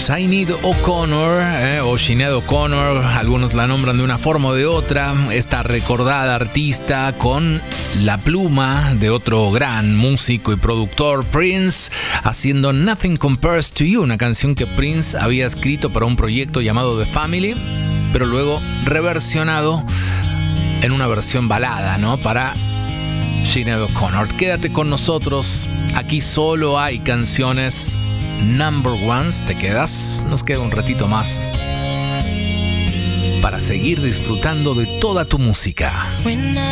Sinéad O'Connor, o Sinéad O'Connor, algunos la nombran de una forma o de otra, esta recordada artista con la pluma de otro gran músico y productor, Prince, haciendo Nothing Compares to You, una canción que Prince había escrito para un proyecto llamado The Family, pero luego reversionado en una versión balada, ¿no? Para Sinéad O'Connor. Quédate con nosotros, aquí solo hay canciones number ones. ¿Te quedas? Nos queda un ratito más para seguir disfrutando de toda tu música.